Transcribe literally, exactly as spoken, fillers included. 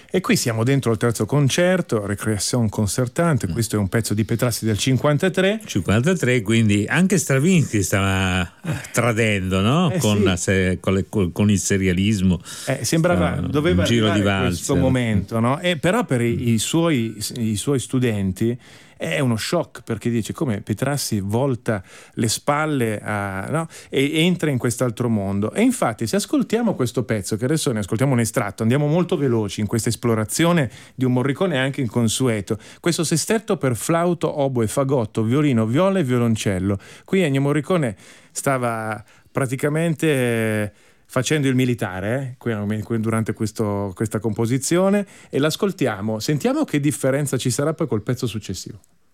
E qui siamo dentro al terzo concerto, Récréation concertante. Mm. Questo è un pezzo di Petrassi del cinquantatré. cinquantatré, quindi anche Stravinsky stava tradendo, no? Eh, con, sì. se, con, le, con il serialismo. Eh, sembrava, uh, doveva un giro di arrivare valzer. questo momento, no? E però per i, i, suoi, i suoi studenti è uno shock, perché dice come Petrassi volta le spalle a, no? e entra in quest'altro mondo. E infatti se ascoltiamo questo pezzo, che adesso ne ascoltiamo un estratto, andiamo molto veloci in questa esplorazione di un Morricone anche inconsueto, questo sestetto per flauto, oboe, fagotto, violino, viola e violoncello. Qui Ennio Morricone stava praticamente facendo il militare eh, durante questo, questa composizione, e l'ascoltiamo, sentiamo che differenza ci sarà poi col pezzo successivo.